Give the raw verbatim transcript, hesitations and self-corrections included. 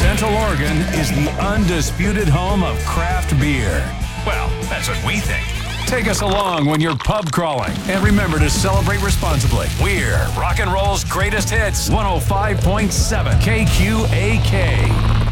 Central Oregon is the undisputed home of craft beer. Well, that's what we think. Take us along when you're pub crawling. And remember to celebrate responsibly. We're rock and roll's greatest hits. one oh five point seven K Q A K.